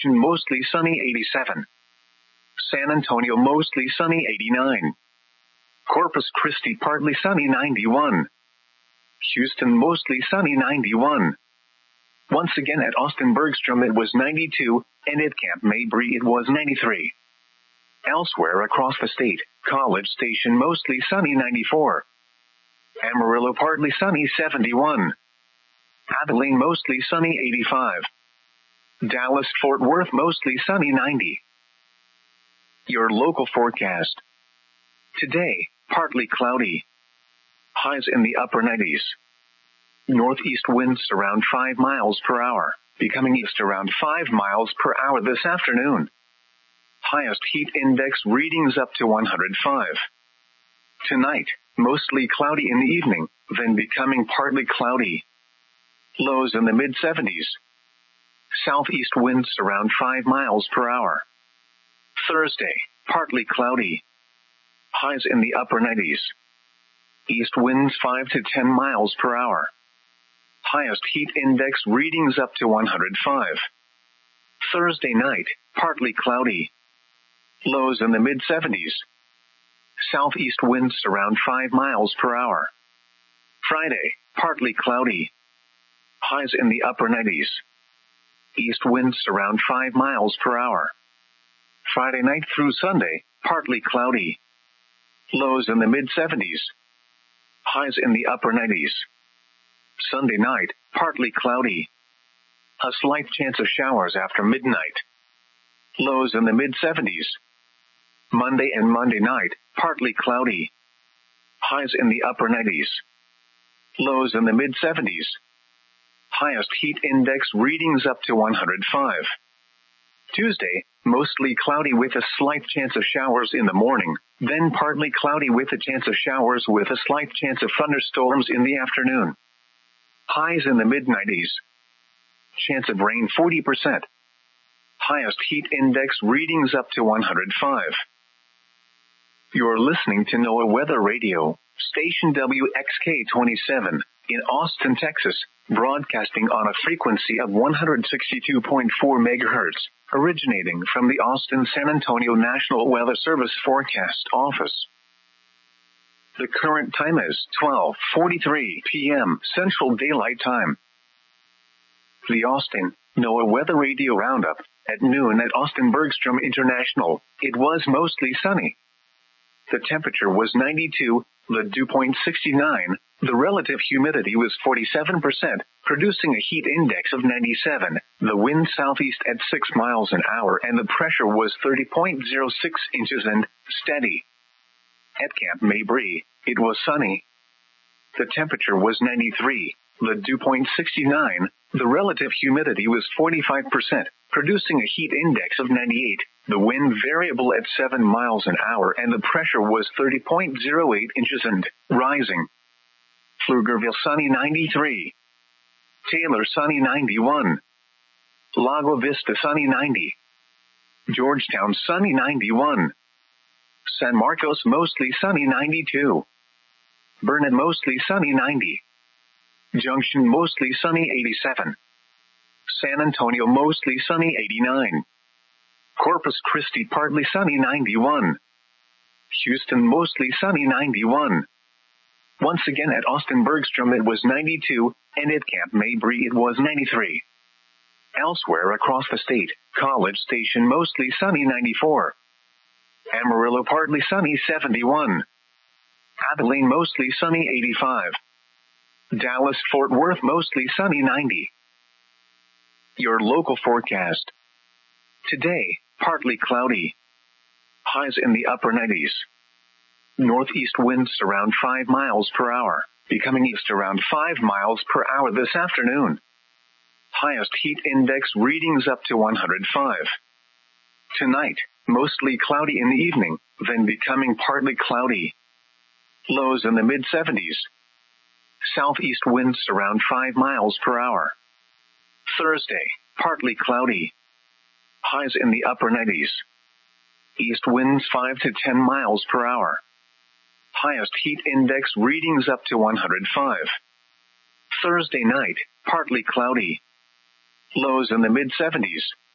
Junction mostly sunny 87. San Antonio mostly sunny 89. Corpus Christi partly sunny 91. Houston mostly sunny 91. Once again at Austin Bergstrom it was 92, and at Camp Mabry it was 93. Elsewhere across the state, College Station mostly sunny 94. Amarillo partly sunny 71. Abilene mostly sunny 85. Dallas Fort Worth mostly sunny 90. Your local forecast. Today, partly cloudy. Highs in the upper 90s. Northeast winds around 5 miles per hour, becoming east around 5 miles per hour this afternoon. Highest heat index readings up to 105. Tonight, mostly cloudy in the evening, then becoming partly cloudy. Lows in the mid-70s. Southeast winds around 5 miles per hour. Thursday, partly cloudy. Highs in the upper 90s. East winds 5 to 10 miles per hour. Highest heat index readings up to 105. Thursday night, partly cloudy. Lows in the mid-70s. Southeast winds around 5 miles per hour. Friday, partly cloudy. Highs in the upper 90s. East winds around 5 miles per hour. Friday night through Sunday, partly cloudy. Lows in the mid-70s. Highs in the upper 90s. Sunday night, partly cloudy. A slight chance of showers after midnight. Lows in the mid-70s. Monday and Monday night, partly cloudy. Highs in the upper 90s. Lows in the mid-70s. Highest heat index readings up to 105. Tuesday, mostly cloudy with a slight chance of showers in the morning, then partly cloudy with a chance of showers with a slight chance of thunderstorms in the afternoon. Highs in the mid-90s. Chance of rain 40%. Highest heat index readings up to 105. You're listening to NOAA Weather Radio, station WXK-27, in Austin, Texas, broadcasting on a frequency of 162.4 MHz, originating from the Austin-San Antonio National Weather Service Forecast Office. The current time is 12:43 p.m. Central Daylight Time. The Austin NOAA Weather Radio Roundup. At noon at Austin Bergstrom International, it was mostly sunny. The temperature was 92, the dew point 69, the relative humidity was 47%, producing a heat index of 97, the wind southeast at 6 miles an hour, and the pressure was 30.06 inches and steady. At Camp Mabry, it was sunny. The temperature was 93, the dew point 69, the relative humidity was 45%, producing a heat index of 98, the wind variable at 7 miles an hour, and the pressure was 30.08 inches and rising. Pflugerville sunny 93. Taylor sunny 91. Lago Vista sunny 90. Georgetown sunny 91. San Marcos mostly sunny 92. Burnet mostly sunny 90. Junction mostly sunny 87. San Antonio mostly sunny 89. Corpus Christi partly sunny 91. Houston mostly sunny 91. Once again at Austin Bergstrom it was 92, and at Camp Mabry it was 93. Elsewhere across the state, College Station mostly sunny 94. Amarillo partly sunny 71. Abilene mostly sunny 85. Dallas Fort Worth mostly sunny 90. Your local forecast. Today, partly cloudy. Highs in the upper 90s. Northeast winds around 5 miles per hour, becoming east around 5 miles per hour this afternoon. Highest heat index readings up to 105. Tonight, mostly cloudy in the evening, then becoming partly cloudy. Lows in the mid-70s. Southeast winds around 5 miles per hour. Thursday, partly cloudy. Highs in the upper 90s. East winds 5 to 10 miles per hour. Highest heat index readings up to 105. Thursday night, partly cloudy. Lows in the mid-70s.